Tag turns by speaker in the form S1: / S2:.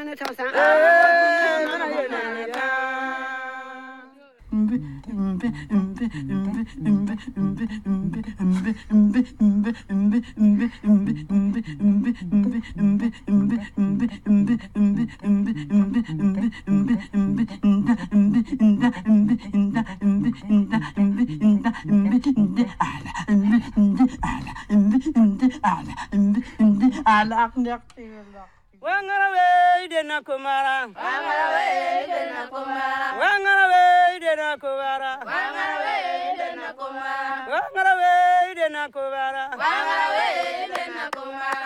S1: ne tausa Wangarawe de nakumara, Wangarawe de nakumara, Wangarawe de nakumara, Wangarawe de nakumara, Wangarawe de nakumara, Wangarawe de nakumara.